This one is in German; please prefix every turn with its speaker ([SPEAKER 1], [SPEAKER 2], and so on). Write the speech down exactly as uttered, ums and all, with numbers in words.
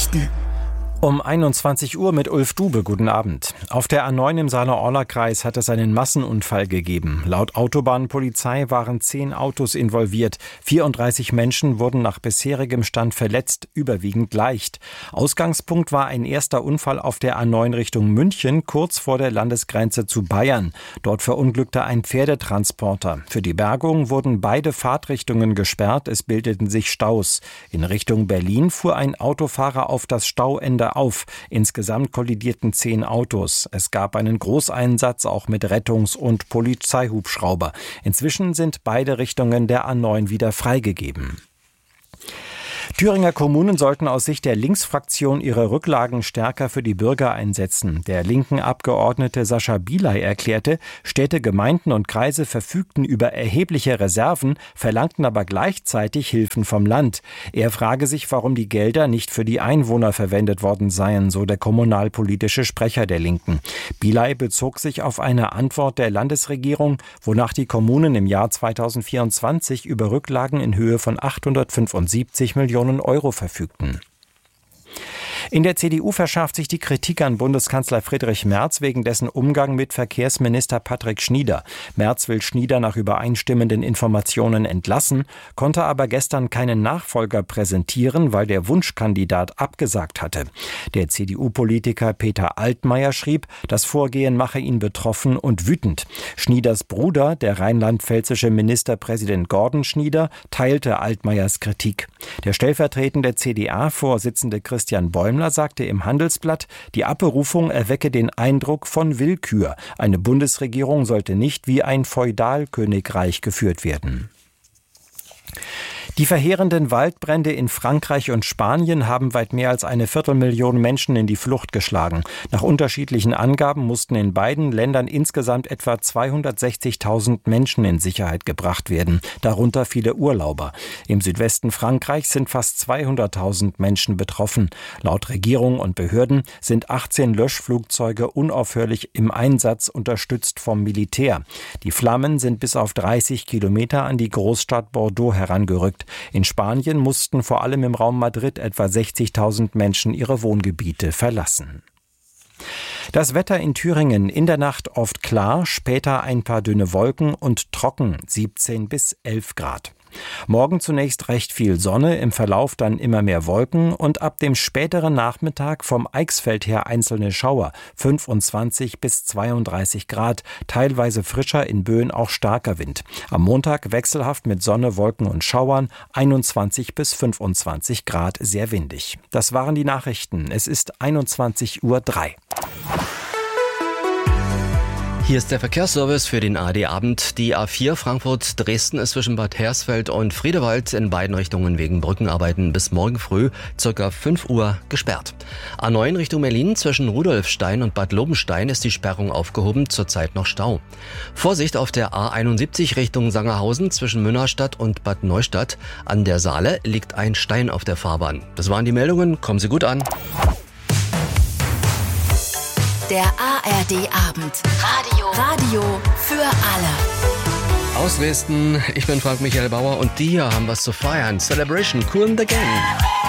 [SPEAKER 1] Nachrichten.
[SPEAKER 2] Um einundzwanzig Uhr mit Ulf Dube, guten Abend. Auf der A neun im Saale-Orla-Kreis hat es einen Massenunfall gegeben. Laut Autobahnpolizei waren zehn Autos involviert. vierunddreißig Menschen wurden nach bisherigem Stand verletzt, überwiegend leicht. Ausgangspunkt war ein erster Unfall auf der A neun Richtung München, kurz vor der Landesgrenze zu Bayern. Dort verunglückte ein Pferdetransporter. Für die Bergung wurden beide Fahrtrichtungen gesperrt, es bildeten sich Staus. In Richtung Berlin fuhr ein Autofahrer auf das Stauende auf. Insgesamt kollidierten zehn Autos. Es gab einen Großeinsatz auch mit Rettungs- und Polizeihubschrauber. Inzwischen sind beide Richtungen der A neun wieder freigegeben. Thüringer Kommunen sollten aus Sicht der Linksfraktion ihre Rücklagen stärker für die Bürger einsetzen. Der linken Abgeordnete Sascha Bielay erklärte, Städte, Gemeinden und Kreise verfügten über erhebliche Reserven, verlangten aber gleichzeitig Hilfen vom Land. Er frage sich, warum die Gelder nicht für die Einwohner verwendet worden seien, so der kommunalpolitische Sprecher der Linken. Bielay bezog sich auf eine Antwort der Landesregierung, wonach die Kommunen im Jahr zweitausendvierundzwanzig über Rücklagen in Höhe von achthundertfünfundsiebzig Millionen Euro verfügten. In der C D U verschärft sich die Kritik an Bundeskanzler Friedrich Merz wegen dessen Umgang mit Verkehrsminister Patrick Schnieder. Merz will Schnieder nach übereinstimmenden Informationen entlassen, konnte aber gestern keinen Nachfolger präsentieren, weil der Wunschkandidat abgesagt hatte. Der C D U-Politiker Peter Altmaier schrieb, das Vorgehen mache ihn betroffen und wütend. Schnieders Bruder, der rheinland-pfälzische Ministerpräsident Gordon Schnieder, teilte Altmaiers Kritik. Der stellvertretende C D A-Vorsitzende Christian Bäumler sagte im Handelsblatt, die Abberufung erwecke den Eindruck von Willkür. Eine Bundesregierung sollte nicht wie ein Feudalkönigreich geführt werden. Die verheerenden Waldbrände in Frankreich und Spanien haben weit mehr als eine Viertelmillion Menschen in die Flucht geschlagen. Nach unterschiedlichen Angaben mussten in beiden Ländern insgesamt etwa zweihundertsechzigtausend Menschen in Sicherheit gebracht werden, darunter viele Urlauber. Im Südwesten Frankreichs sind fast zweihunderttausend Menschen betroffen. Laut Regierung und Behörden sind achtzehn Löschflugzeuge unaufhörlich im Einsatz, unterstützt vom Militär. Die Flammen sind bis auf dreißig Kilometer an die Großstadt Bordeaux herangerückt. In Spanien mussten vor allem im Raum Madrid etwa sechzigtausend Menschen ihre Wohngebiete verlassen. Das Wetter in Thüringen: in der Nacht oft klar, später ein paar dünne Wolken und trocken, siebzehn bis elf Grad. Morgen zunächst recht viel Sonne, im Verlauf dann immer mehr Wolken und ab dem späteren Nachmittag vom Eichsfeld her einzelne Schauer, fünfundzwanzig bis zweiunddreißig Grad, teilweise frischer, in Böen auch starker Wind. Am Montag wechselhaft mit Sonne, Wolken und Schauern, einundzwanzig bis fünfundzwanzig Grad, sehr windig. Das waren die Nachrichten. Es ist einundzwanzig Uhr drei.
[SPEAKER 3] Hier ist der Verkehrsservice für den A R D-Abend. Die A vier Frankfurt-Dresden ist zwischen Bad Hersfeld und Friedewald in beiden Richtungen wegen Brückenarbeiten bis morgen früh ca. fünf Uhr gesperrt. A neun Richtung Berlin zwischen Rudolfstein und Bad Lobenstein ist die Sperrung aufgehoben, zurzeit noch Stau. Vorsicht auf der A einundsiebzig Richtung Sangerhausen zwischen Münnerstadt und Bad Neustadt. An der Saale liegt ein Stein auf der Fahrbahn. Das waren die Meldungen, kommen Sie gut an.
[SPEAKER 1] Der A R D-Abend. Radio. Radio für alle.
[SPEAKER 3] Aus Dresden, ich bin Frank Michael Bauer und die hier haben was zu feiern. Celebration, Cool in the Gang.